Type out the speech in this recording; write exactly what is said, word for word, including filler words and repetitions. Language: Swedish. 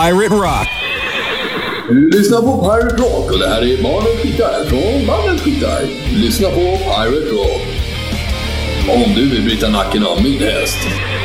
Pirate Rock. Du lyssnar på Pirate Rock och det här är Mannen Skittar från Mannen Skittar. Lyssna på Pirate Rock. Om du vill bryta nacken av min häst.